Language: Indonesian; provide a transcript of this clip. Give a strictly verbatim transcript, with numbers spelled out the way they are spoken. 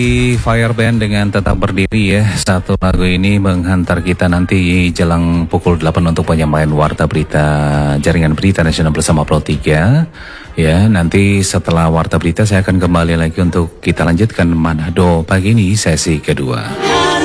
Fireband dengan Tetap Berdiri ya. Satu lagu ini menghantar kita nanti jelang pukul delapan untuk penyampaian Warta Berita Jaringan Berita Nasional bersama Pro tiga. Ya, nanti setelah Warta Berita saya akan kembali lagi untuk kita lanjutkan Manado pagi ini sesi kedua.